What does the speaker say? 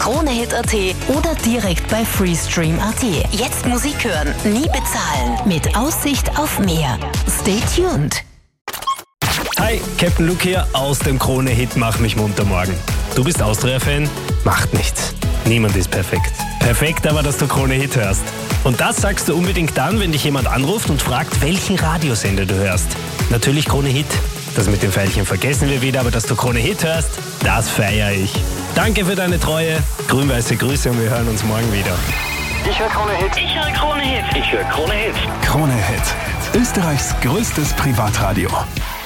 kronehit.at oder direkt bei freestream.at. Jetzt Musik hören, nie bezahlen. Mit Aussicht auf mehr. Stay tuned. Hi, Captain Luke hier aus dem Krone-Hit Mach mich munter morgen. Du bist Austria-Fan? Macht nichts. Niemand ist perfekt. Perfekt aber, dass du Krone-Hit hörst. Und das sagst du unbedingt dann, wenn dich jemand anruft und fragt, welchen Radiosender du hörst. Natürlich Krone-Hit. Das mit den Pfeilchen vergessen wir wieder, aber dass du Krone-Hit hörst, das feiere ich. Danke für deine Treue. Grün-weiße Grüße und wir hören uns morgen wieder. Ich höre Krone-Hit. Ich höre Krone-Hit. Ich höre Krone-Hit. Krone-Hit. Österreichs größtes Privatradio.